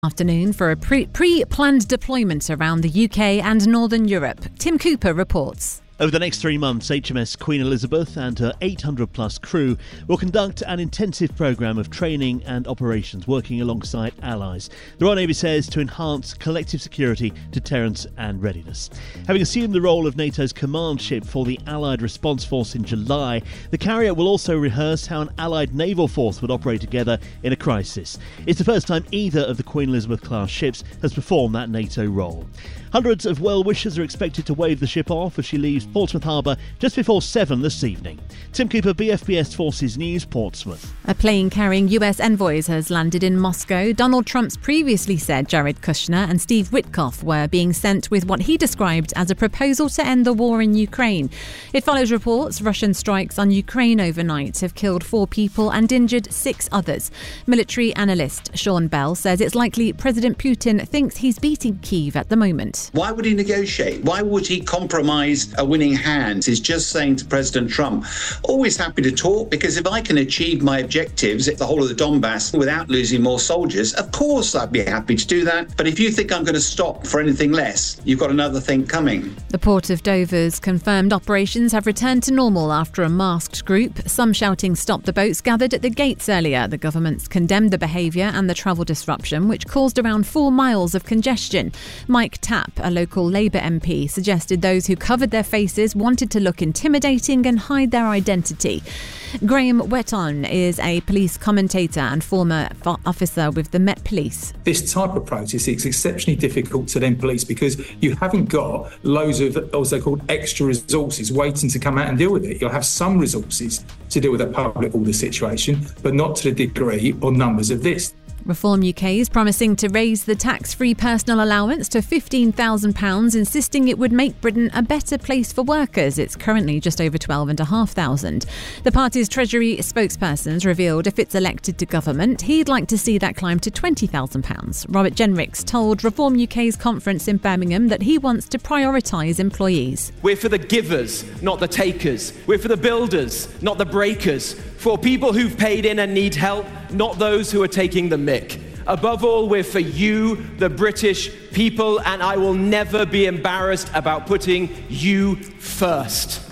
Afternoon for a pre-planned deployment around the UK and Northern Europe. Tim Cooper reports. Over the next 3 months, HMS Queen Elizabeth and her 800-plus crew will conduct an intensive programme of training and operations working alongside allies. The Royal Navy says to enhance collective security, deterrence and readiness. Having assumed the role of NATO's command ship for the Allied Response Force in July, the carrier will also rehearse how an Allied naval force would operate together in a crisis. It's the first time either of the Queen Elizabeth-class ships has performed that NATO role. Hundreds of well-wishers are expected to wave the ship off as she leaves Portsmouth Harbour just before 7 this evening. Tim Cooper, BFBS Forces News, Portsmouth. A plane carrying US envoys has landed in Moscow. Donald Trump's previously said Jared Kushner and Steve Witkoff were being sent with what he described as a proposal to end the war in Ukraine. It follows reports Russian strikes on Ukraine overnight have killed 4 people and injured 6 others. Military analyst Sean Bell says it's likely President Putin thinks he's beating Kyiv at the moment. Why would he negotiate? Why would he compromise a winning hand? He's just saying to President Trump, always happy to talk, because if I can achieve my objectives at the whole of the Donbass without losing more soldiers, of course I'd be happy to do that. But if you think I'm going to stop for anything less, you've got another thing coming. The Port of Dover's confirmed operations have returned to normal after a masked group, some shouting stop the boats, gathered at the gates earlier. The government's condemned the behaviour and the travel disruption, which caused around 4 miles of congestion. Mike Tapp, a local Labour MP, suggested those who covered their faces wanted to look intimidating and hide their identity. Graham Wetton is a police commentator and former officer with the Met Police. This type of protest is exceptionally difficult to then police because you haven't got loads of, as they called, extra resources waiting to come out and deal with it. You'll have some resources to deal with a public order situation, but not to the degree or numbers of this. Reform UK is promising to raise the tax-free personal allowance to £15,000, insisting it would make Britain a better place for workers. It's currently just over £12,500. The party's Treasury spokespersons revealed if it's elected to government, he'd like to see that climb to £20,000. Robert Jenricks told Reform UK's conference in Birmingham that he wants to prioritise employees. We're for the givers, not the takers. We're for the builders, not the breakers. For people who've paid in and need help, not those who are taking the mick. Above all, we're for you, the British people, and I will never be embarrassed about putting you first.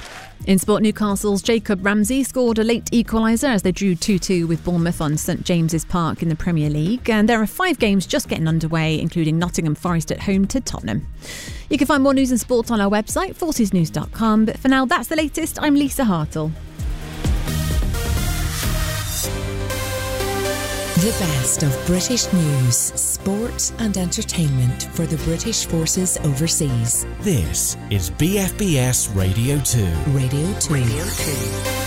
In sport, Newcastle's Jacob Ramsey scored a late equaliser as they drew 2-2 with Bournemouth on St James's Park in the Premier League. And there are 5 games just getting underway, including Nottingham Forest at home to Tottenham. You can find more news and sport on our website, forcesnews.com. But for now, that's the latest. I'm Lisa Hartle. The best of British news, sport and entertainment for the British Forces overseas. This is BFBS Radio 2. Radio 2.